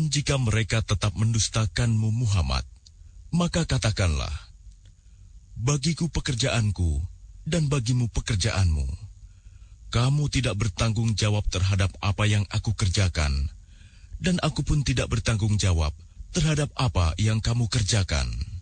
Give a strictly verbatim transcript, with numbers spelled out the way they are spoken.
Dan jika mereka tetap mendustakanmu Muhammad, maka katakanlah, bagiku pekerjaanku dan bagimu pekerjaanmu. Kamu tidak bertanggung jawab terhadap apa yang aku kerjakan, dan aku pun tidak bertanggung jawab terhadap apa yang kamu kerjakan.